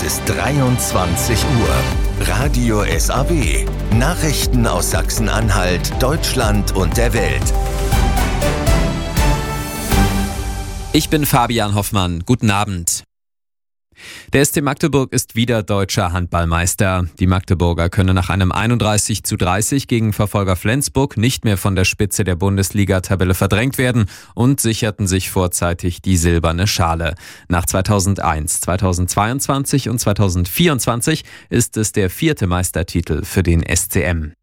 Es ist 23 Uhr. Radio SAW. Nachrichten aus Sachsen-Anhalt, Deutschland und der Welt. Ich bin Fabian Hoffmann. Guten Abend. Der SC Magdeburg ist wieder deutscher Handballmeister. Die Magdeburger können nach einem 31:30 gegen Verfolger Flensburg nicht mehr von der Spitze der Bundesliga-Tabelle verdrängt werden und sicherten sich vorzeitig die silberne Schale. Nach 2001, 2022 und 2024 ist es der 4. Meistertitel für den SCM.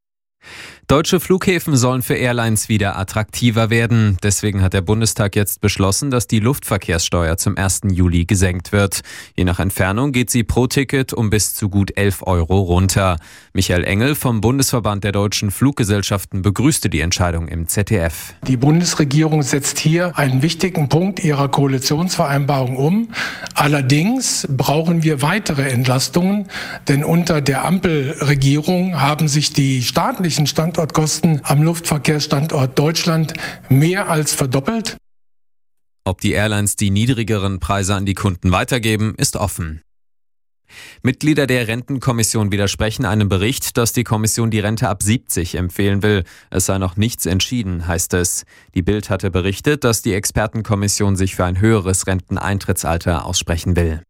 Deutsche Flughäfen sollen für Airlines wieder attraktiver werden. Deswegen hat der Bundestag jetzt beschlossen, dass die Luftverkehrssteuer zum 1. Juli gesenkt wird. Je nach Entfernung geht sie pro Ticket um bis zu gut 11 Euro runter. Michael Engel vom Bundesverband der deutschen Fluggesellschaften begrüßte die Entscheidung im ZDF. Die Bundesregierung setzt hier einen wichtigen Punkt ihrer Koalitionsvereinbarung um. Allerdings brauchen wir weitere Entlastungen, denn unter der Ampelregierung haben sich die staatlichen Standortkosten am Luftverkehrsstandort Deutschland mehr als verdoppelt. Ob die Airlines die niedrigeren Preise an die Kunden weitergeben, ist offen. Mitglieder der Rentenkommission widersprechen einem Bericht, dass die Kommission die Rente ab 70 empfehlen will. Es sei noch nichts entschieden, heißt es. Die Bild hatte berichtet, dass die Expertenkommission sich für ein höheres Renteneintrittsalter aussprechen will.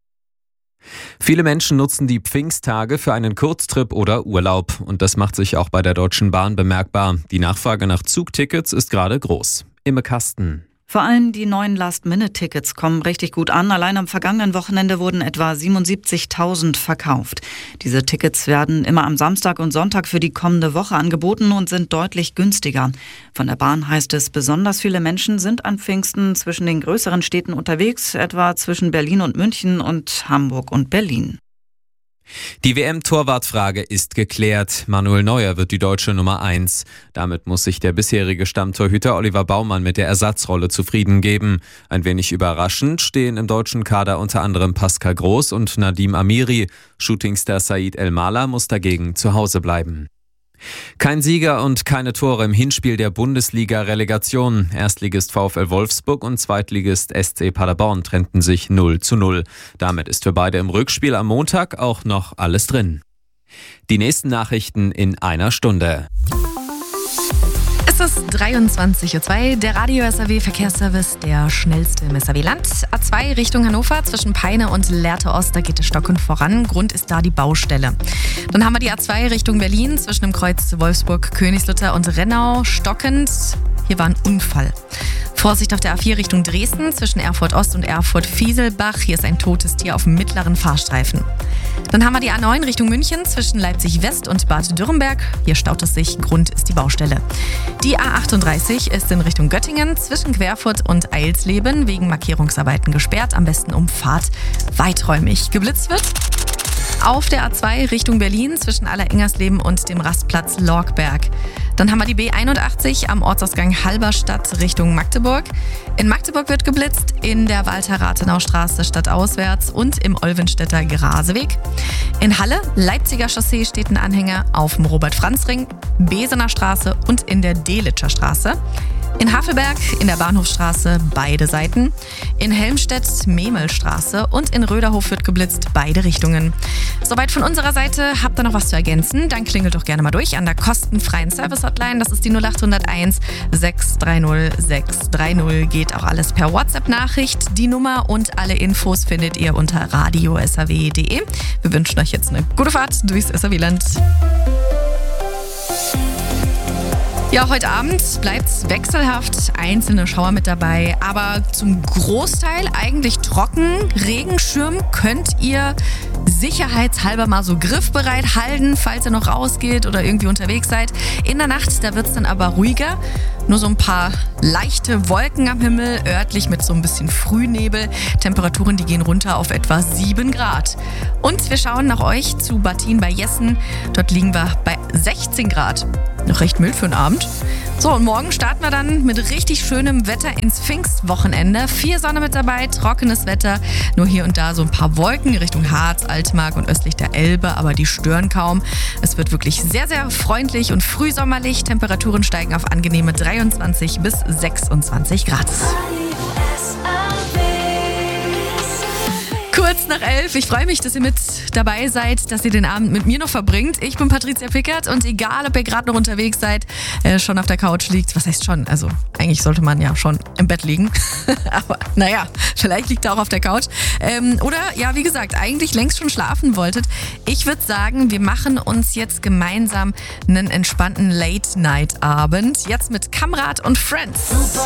Viele Menschen nutzen die Pfingsttage für einen Kurztrip oder Urlaub. Und das macht sich auch bei der Deutschen Bahn bemerkbar. Die Nachfrage nach Zugtickets ist gerade groß. Imme Kasten. Vor allem die neuen Last-Minute-Tickets kommen richtig gut an. Allein am vergangenen Wochenende wurden etwa 77.000 verkauft. Diese Tickets werden immer am Samstag und Sonntag für die kommende Woche angeboten und sind deutlich günstiger. Von der Bahn heißt es, besonders viele Menschen sind an Pfingsten zwischen den größeren Städten unterwegs, etwa zwischen Berlin und München und Hamburg und Berlin. Die WM-Torwartfrage ist geklärt. Manuel Neuer wird die deutsche Nummer 1. Damit muss sich der bisherige Stammtorhüter Oliver Baumann mit der Ersatzrolle zufrieden geben. Ein wenig überraschend stehen im deutschen Kader unter anderem Pascal Groß und Nadim Amiri. Shootingstar Said El-Mala muss dagegen zu Hause bleiben. Kein Sieger und keine Tore im Hinspiel der Bundesliga-Relegation. Erstligist VfL Wolfsburg und Zweitligist SC Paderborn trennten sich 0:0. Damit ist für beide im Rückspiel am Montag auch noch alles drin. Die nächsten Nachrichten in einer Stunde. Es ist 23:02 Uhr, der Radio SAW Verkehrsservice, der schnellste im SAW-Land. A2 Richtung Hannover zwischen Peine und Lehrte Ost, da geht es stockend voran. Grund ist da die Baustelle. Dann haben wir die A2 Richtung Berlin zwischen dem Kreuz Wolfsburg, Königslutter und Rennau stockend. Hier war ein Unfall. Vorsicht auf der A4 Richtung Dresden zwischen Erfurt Ost und Erfurt Fieselbach. Hier ist ein totes Tier auf dem mittleren Fahrstreifen. Dann haben wir die A9 Richtung München zwischen Leipzig West und Bad Dürrenberg. Hier staut es sich, Grund ist die Baustelle. Die A38 ist in Richtung Göttingen zwischen Querfurt und Eilsleben wegen Markierungsarbeiten gesperrt. Am besten Umfahrt weiträumig. Geblitzt wird auf der A2 Richtung Berlin zwischen Allerengersleben und dem Rastplatz Lorgberg. Dann haben wir die B81 am Ortsausgang Halberstadt Richtung Magdeburg. In Magdeburg wird geblitzt, in der Walter-Rathenau-Straße stadtauswärts und im Olvenstädter Graseweg. In Halle, Leipziger Chaussee, steht ein Anhänger auf dem Robert-Franz-Ring, Besener Straße und in der Delitscher Straße. In Havelberg, in der Bahnhofstraße, beide Seiten. In Helmstedt, Memelstraße und in Röderhof wird geblitzt, beide Richtungen. Soweit von unserer Seite. Habt ihr noch was zu ergänzen? Dann klingelt doch gerne mal durch an der kostenfreien Service-Hotline. Das ist die 0801 630 630. Geht auch alles per WhatsApp-Nachricht. Die Nummer und alle Infos findet ihr unter radiosaw.de. Wir wünschen euch jetzt eine gute Fahrt durchs SAW-Land. Ja, heute Abend bleibt's wechselhaft, einzelne Schauer mit dabei, aber zum Großteil eigentlich trocken. Regenschirm könnt ihr sicherheitshalber mal so griffbereit halten, falls ihr noch rausgeht oder irgendwie unterwegs seid. In der Nacht, da wird's dann aber ruhiger. Nur so ein paar leichte Wolken am Himmel, örtlich mit so ein bisschen Frühnebel. Temperaturen, die gehen runter auf etwa 7 Grad. Und wir schauen nach euch zu Battin bei Jessen. Dort liegen wir bei 16 Grad. Noch recht mild für den Abend. So, und morgen starten wir dann mit richtig schönem Wetter ins Pfingstwochenende. Viel Sonne mit dabei, trockenes Wetter. Nur hier und da so ein paar Wolken Richtung Harz, Altmark und östlich der Elbe, aber die stören kaum. Es wird wirklich sehr, sehr freundlich und frühsommerlich. Temperaturen steigen auf angenehme 23 bis 26 Grad. Kurz nach 11. Ich freue mich, dass ihr mit dabei seid, dass ihr den Abend mit mir noch verbringt. Ich bin Patricia Pickert und egal, ob ihr gerade noch unterwegs seid, schon auf der Couch liegt. Was heißt schon? Also eigentlich sollte man ja schon im Bett liegen. Aber naja, vielleicht liegt ihr auch auf der Couch. Oder ja, wie gesagt, eigentlich längst schon schlafen wolltet. Ich würde sagen, wir machen uns jetzt gemeinsam einen entspannten Late-Night-Abend. Jetzt mit Kamrat und Friends.